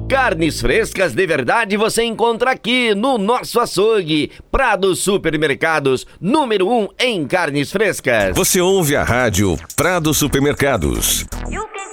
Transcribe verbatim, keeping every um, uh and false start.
Carnes frescas de verdade você encontra aqui no nosso açougue. Prado Supermercados, número um em carnes frescas. Você ouve a rádio Prado Supermercados. You can